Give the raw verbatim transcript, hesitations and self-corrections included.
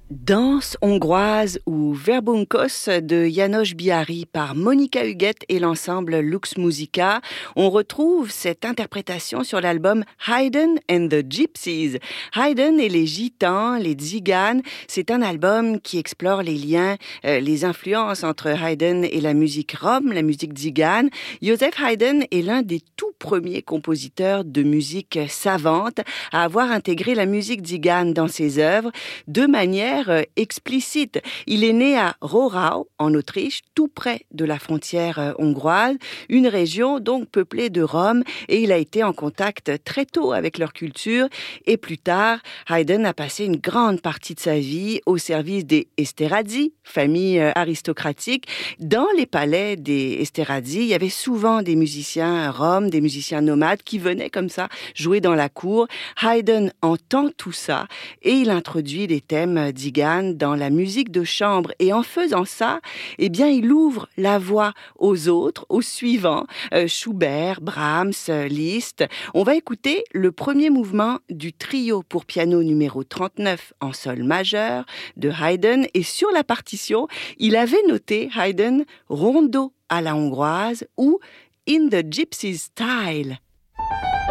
Danse hongroise ou Verbunkos de János Biháry par Monika Huguette et l'ensemble Lux Musica. On retrouve cette interprétation sur l'album Haydn and the Gypsies. Haydn et les Gitans, les Tziganes, c'est un album qui explore les liens, euh, les influences entre Haydn et la musique rom, la musique tzigane. József Haydn est l'un des tout premiers compositeurs de musique savante à avoir intégré la musique tzigane dans ses œuvres de manière explicite. Il est né à Rohrau, en Autriche, tout près de la frontière hongroise, une région donc peuplée de Roms, et il a été en contact très tôt avec leur culture. Et plus tard, Haydn a passé une grande partie de sa vie au service des Esterházy, famille aristocratique. Dans les palais des Esterházy, il y avait souvent des musiciens roms, des musiciens nomades qui venaient comme ça jouer dans la cour. Haydn entend tout ça et il introduit des thèmes tziganes dans la musique de chambre, et en faisant ça, eh bien, il ouvre la voie aux autres, aux suivants, euh, Schubert, Brahms, Liszt. On va écouter le premier mouvement du trio pour piano numéro trente-neuf en sol majeur de Haydn, et sur la partition, il avait noté Haydn rondo à la hongroise ou in the gypsy style.